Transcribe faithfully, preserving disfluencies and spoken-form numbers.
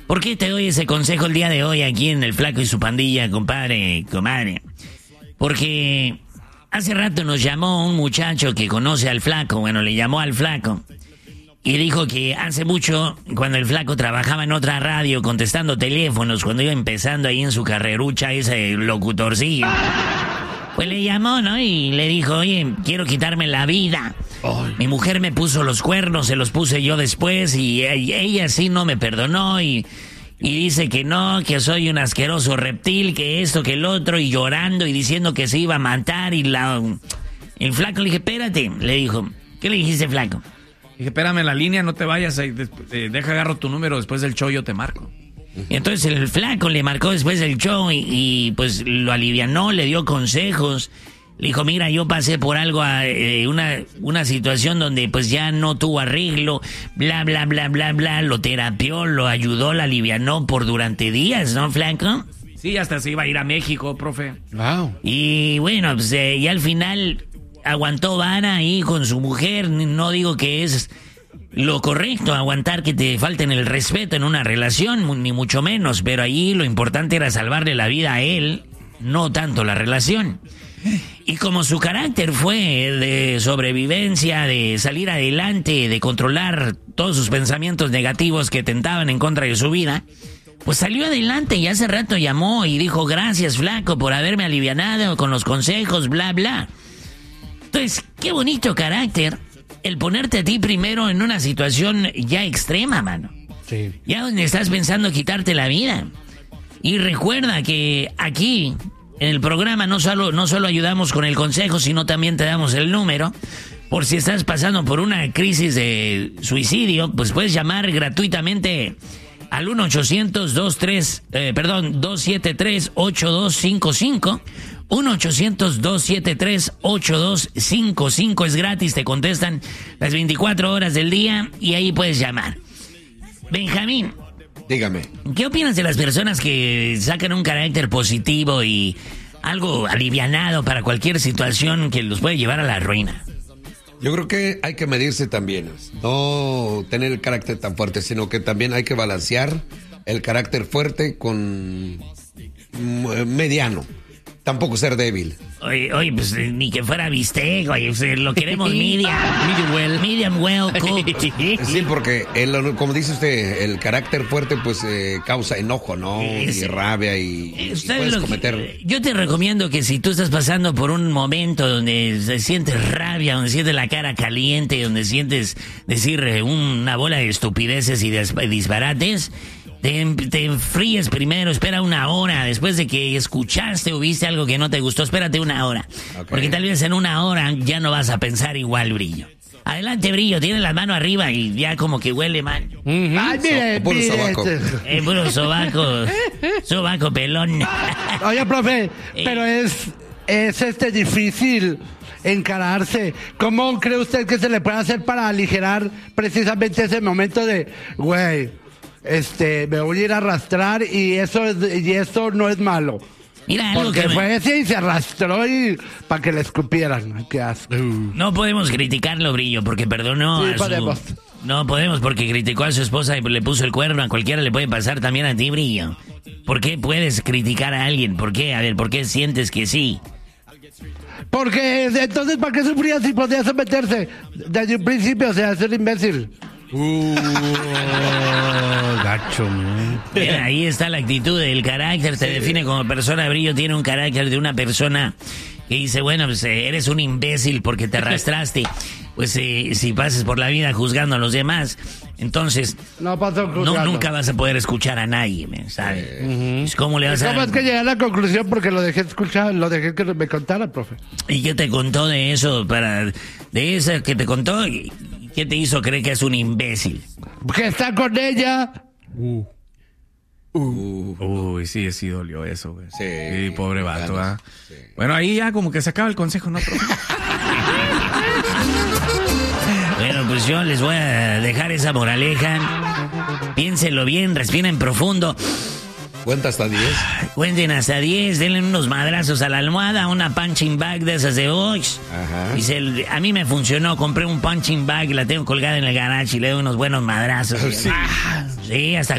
¿Por qué te doy ese consejo el día de hoy aquí en El Flaco y su pandilla, compadre, comadre? Porque hace rato nos llamó un muchacho que conoce al Flaco, bueno, le llamó al Flaco, y dijo que hace mucho, cuando el Flaco trabajaba en otra radio contestando teléfonos, cuando iba empezando ahí en su carrerucha, ese locutorcillo, pues le llamó, ¿no? Y le dijo, oye, quiero quitarme la vida. Ay. Mi mujer me puso los cuernos, se los puse yo después, y ella, ella sí no me perdonó, y, y dice que no, que soy un asqueroso reptil, que esto, que el otro, y llorando y diciendo que se iba a matar, y la... El Flaco le dije, espérate, le dijo. ¿Qué le dijiste, Flaco? Dije, espérame en la línea, no te vayas, eh, eh, deja agarro tu número, después del show yo te marco. Y entonces el Flaco le marcó después del show y, y pues lo alivianó, le dio consejos. Le dijo, mira, yo pasé por algo, eh, una, una situación donde pues ya no tuvo arreglo, bla, bla, bla, bla, bla, lo terapió, lo ayudó, lo alivianó por durante días, ¿no, Flaco? Sí, hasta se iba a ir a México, profe. Wow. Y bueno, pues eh, y al final aguantó vara ahí con su mujer. No digo que es lo correcto aguantar que te falten el respeto en una relación, ni mucho menos, pero ahí lo importante era salvarle la vida a él, no tanto la relación. Y como su carácter fue de sobrevivencia, de salir adelante, de controlar todos sus pensamientos negativos que tentaban en contra de su vida, pues salió adelante y hace rato llamó y dijo, gracias, Flaco, por haberme alivianado con los consejos, bla, bla. Entonces, qué bonito carácter el ponerte a ti primero en una situación ya extrema, mano. Sí. Ya donde estás pensando quitarte la vida. Y recuerda que aquí, en el programa, no solo, no solo ayudamos con el consejo, sino también te damos el número. Por si estás pasando por una crisis de suicidio, pues puedes llamar gratuitamente al uno ochocientos dos tres, eh, perdón, dos siete tres ocho dos cinco cinco. uno ochocientos dos siete tres ocho dos cinco cinco, es gratis, te contestan las veinticuatro horas del día y ahí puedes llamar. Benjamín, dígame, ¿qué opinas de las personas que sacan un carácter positivo y algo alivianado para cualquier situación que los puede llevar a la ruina? Yo creo que hay que medirse también, no tener el carácter tan fuerte, sino que también hay que balancear el carácter fuerte con mediano. Tampoco ser débil. Oye, oye, pues ni que fuera bistec, oye, pues, lo queremos medium. Medium well. Medium well cooked. Sí, porque, el, como dice usted, el carácter fuerte pues eh, causa enojo, ¿no? Es, y rabia y, y puedes cometer... Que, yo te recomiendo que si tú estás pasando por un momento donde sientes rabia, donde sientes la cara caliente, donde sientes decir una bola de estupideces y de disparates... Te, te enfríes primero, espera una hora. Después de que escuchaste o viste algo que no te gustó, espérate una hora. Okay. Porque tal vez en una hora ya no vas a pensar igual, Brillo. Adelante, Brillo, tiene la mano arriba y ya como que huele mal. Uh-huh. Ay, mire, so, puro mire. sobaco. Eh, puro sobaco. Sobaco pelón. Oye, profe, pero es, es este difícil encararse. ¿Cómo cree usted que se le puede hacer para aligerar precisamente ese momento de, güey, Este, me voy a ir a arrastrar y eso es, y eso no es malo? Mira, algo porque que fue me... así y se arrastró y para que le escupieran. Qué asco. No podemos criticarlo, Brillo, porque perdonó sí, a podemos. su... No podemos porque criticó a su esposa y le puso el cuerno. A cualquiera le puede pasar, también a ti, Brillo. ¿Por qué puedes criticar a alguien? ¿Por qué? A ver, ¿por qué sientes que sí? Porque entonces, ¿para qué sufría si podía someterse desde un principio? O sea, ser imbécil. Uh, gacho, man. Bien, ahí está la actitud, el carácter te sí. define como persona. Brillo tiene un carácter de una persona que dice, bueno, pues eres un imbécil porque te arrastraste. Pues eh, si pases por la vida juzgando a los demás, entonces no, paso no nunca vas a poder escuchar a nadie, ¿sabes? Uh-huh. ¿Cómo le vas a...? ¿Cómo es que llegué a la conclusión? Porque lo dejé escuchar, lo dejé que me contara, profe. ¿Y qué te contó de eso? para De eso que te contó... ¿Qué te hizo creer que es un imbécil? Que está con ella. Uh. Uh. Uy, sí, sí dolió eso, güey. Sí, sí, pobre vato, ¿ah? Sí. Bueno, ahí ya como que se acaba el consejo, ¿no? Bueno, pues yo les voy a dejar esa moraleja. Piénsenlo bien, respiren profundo. ¿Cuenta hasta diez? Cuenten hasta diez, denle unos madrazos a la almohada, una punching bag de esas de Bosch. Ajá. Y se, a mí me funcionó, compré un punching bag, la tengo colgada en el garage y le doy unos buenos madrazos. Sí, ah, sí hasta